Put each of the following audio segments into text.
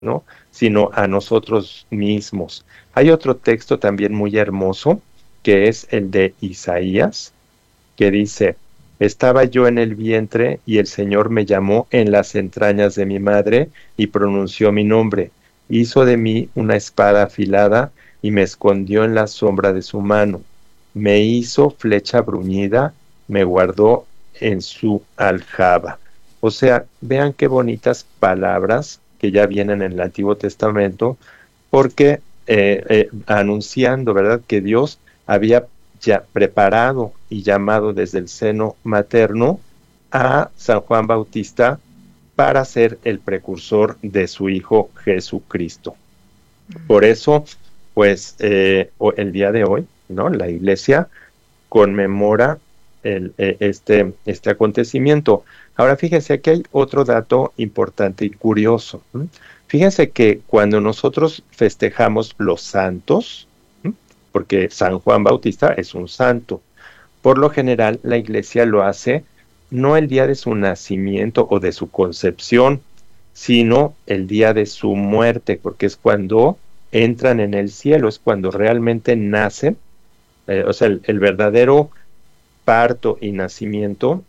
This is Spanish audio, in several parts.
¿no? Sino a nosotros mismos. Hay otro texto también muy hermoso, que es el de Isaías, que dice, estaba yo en el vientre y el Señor me llamó en las entrañas de mi madre y pronunció mi nombre. Hizo de mí una espada afilada y me escondió en la sombra de su mano. Me hizo flecha bruñida, me guardó en su aljaba. O sea, vean qué bonitas palabras que ya vienen en el Antiguo Testamento, porque anunciando, ¿verdad?, que Dios había ya preparado y llamado desde el seno materno a San Juan Bautista para ser el precursor de su Hijo Jesucristo. Por eso, pues, el día de hoy, ¿no? La Iglesia conmemora este acontecimiento. Ahora, fíjense, aquí hay otro dato importante y curioso. ¿M? Fíjense que cuando nosotros festejamos los santos, ¿m? Porque San Juan Bautista es un santo, por lo general la Iglesia lo hace no el día de su nacimiento o de su concepción, sino el día de su muerte, porque es cuando entran en el cielo, es cuando realmente nacen, o sea, el verdadero parto y nacimiento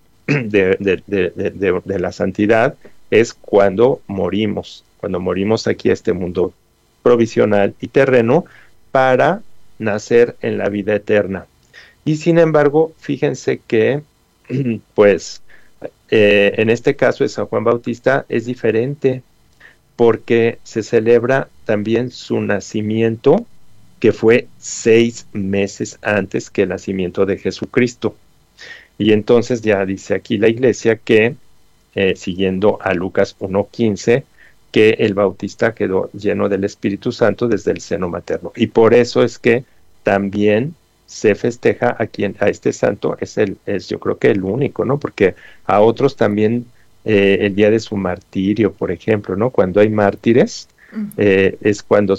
de la santidad es cuando morimos aquí a este mundo provisional y terreno para nacer en la vida eterna. Y sin embargo, fíjense que, pues, en este caso de San Juan Bautista es diferente porque se celebra también su nacimiento, que fue 6 meses antes que el nacimiento de Jesucristo. Y entonces ya dice aquí la Iglesia que, siguiendo a Lucas 1:15, que el Bautista quedó lleno del Espíritu Santo desde el seno materno. Y por eso es que también se festeja a este santo, es yo creo que el único, ¿no? Porque a otros también el día de su martirio, por ejemplo, ¿no? Cuando hay mártires, es cuando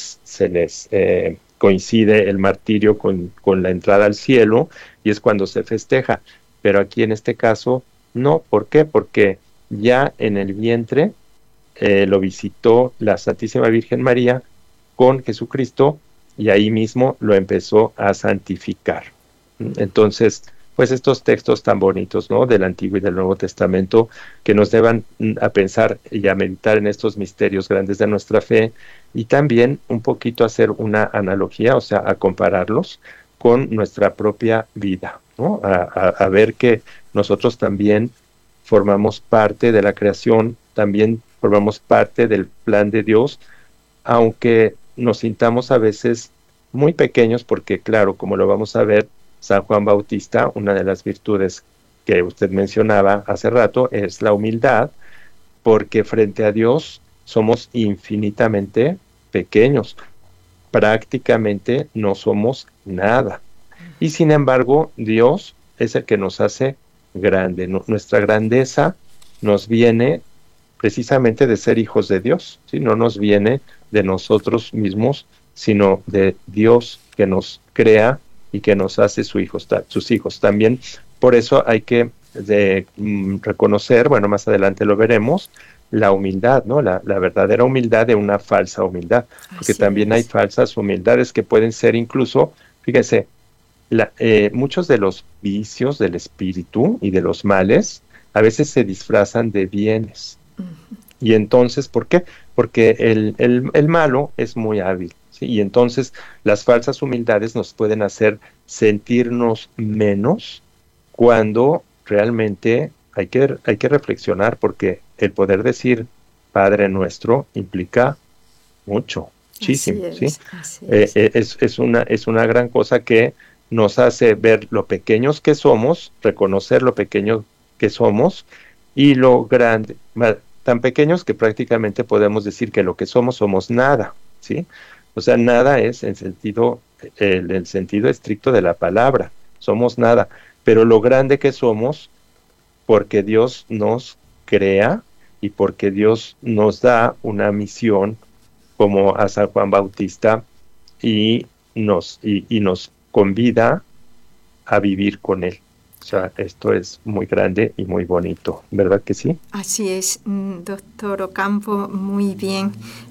se les coincide el martirio con la entrada al cielo y es cuando se festeja. Pero aquí en este caso, no. ¿Por qué? Porque ya en el vientre lo visitó la Santísima Virgen María con Jesucristo y ahí mismo lo empezó a santificar. Entonces, pues estos textos tan bonitos, ¿no? Del Antiguo y del Nuevo Testamento que nos llevan a pensar y a meditar en estos misterios grandes de nuestra fe y también un poquito hacer una analogía, o sea, a compararlos con nuestra propia vida, ¿no? A ver que nosotros también formamos parte de la creación, también formamos parte del plan de Dios, aunque nos sintamos a veces muy pequeños, porque claro, como lo vamos a ver, San Juan Bautista, una de las virtudes que usted mencionaba hace rato, es la humildad, porque frente a Dios somos infinitamente pequeños, prácticamente no somos nada. Y sin embargo, Dios es el que nos hace grande. Nuestra grandeza nos viene precisamente de ser hijos de Dios, ¿sí? No nos viene de nosotros mismos, sino de Dios que nos crea y que nos hace sus hijos. También por eso hay que reconocer, bueno, más adelante lo veremos, la humildad, ¿no? La verdadera humildad de una falsa humildad, porque Así también hay es. falsas humildades que pueden ser incluso, fíjense, muchos de los vicios del espíritu y de los males a veces se disfrazan de bienes. Y entonces, ¿por qué? Porque el malo es muy hábil, ¿sí? Y entonces las falsas humildades nos pueden hacer sentirnos menos cuando realmente hay que reflexionar, porque el poder decir Padre Nuestro implica mucho, Así muchísimo, ¿sí? es, así es. Es una gran cosa que nos hace ver lo pequeños que somos, reconocer lo pequeño que somos y lo grande, tan pequeños que prácticamente podemos decir que lo que somos nada, ¿sí? O sea, nada es el sentido estricto de la palabra, somos nada, pero lo grande que somos porque Dios nos crea y porque Dios nos da una misión como a San Juan Bautista y nos convida a vivir con él. O sea, esto es muy grande y muy bonito, ¿verdad que sí? Así es, doctor Ocampo, muy bien.